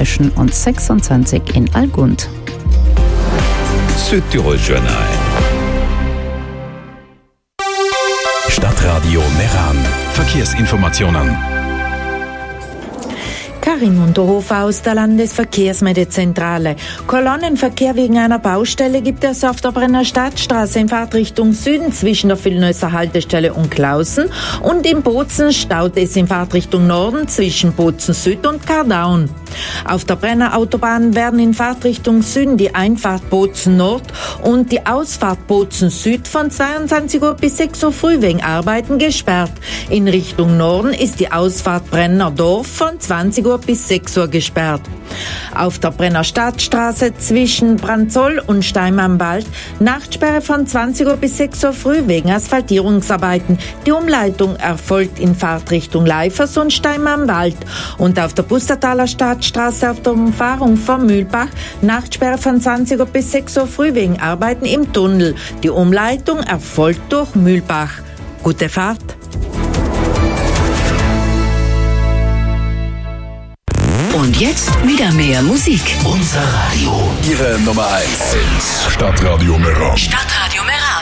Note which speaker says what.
Speaker 1: Kreischen und 26 in Allgund.
Speaker 2: Südtirol Journal. Stadtradio Meran. Verkehrsinformationen.
Speaker 3: Karin Unterhofer aus der Landesverkehrsmeldezentrale. Kolonnenverkehr wegen einer Baustelle gibt es auf der Brenner Stadtstraße in Fahrtrichtung Süden zwischen der Villnöser Haltestelle und Klausen und in Bozen staut es in Fahrtrichtung Norden zwischen Bozen Süd und Kardaun. Auf der Brenner Autobahn werden in Fahrtrichtung Süden die Einfahrt Bozen Nord und die Ausfahrt Bozen Süd von 22 Uhr bis 6 Uhr früh wegen Arbeiten gesperrt. In Richtung Norden ist die Ausfahrt Brenner Dorf von 20 Uhr bis 6 Uhr gesperrt. Auf der Brenner Stadtstraße zwischen Branzoll und Stein am Wald Nachtsperre von 20 Uhr bis 6 Uhr früh wegen Asphaltierungsarbeiten. Die Umleitung erfolgt in Fahrtrichtung Leifers und Stein am Wald. Und auf der Pustertaler Stadtstraße auf der Umfahrung von Mühlbach Nachtsperre von 20 Uhr bis 6 Uhr früh wegen Arbeiten im Tunnel. Die Umleitung erfolgt durch Mühlbach. Gute Fahrt!
Speaker 4: Und jetzt wieder mehr Musik.
Speaker 2: Unser Radio. Ihre Nummer 1. Stadtradio Meran.
Speaker 4: Stadtradio Meran.